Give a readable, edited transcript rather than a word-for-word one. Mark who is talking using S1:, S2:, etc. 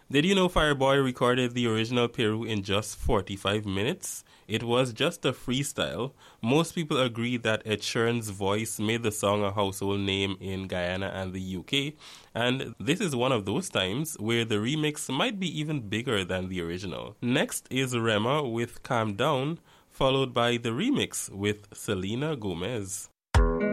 S1: Did you know Fireboy recorded the original Peru in just 45 minutes? It was just a freestyle. Most people agree that Ed Sheeran's voice made the song a household name in Guyana and the UK, and this is one of those times where the remix might be even bigger than the original. Next is Rema with Calm Down, followed by the remix with Selena Gomez.